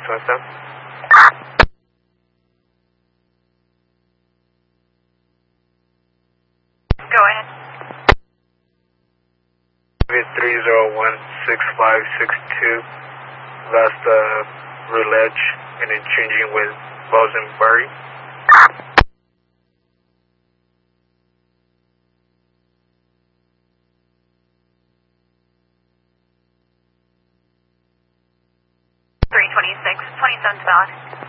2627. Go ahead. 3016562. Last roulette and then changing with Rosenberry. $326, 27 valid.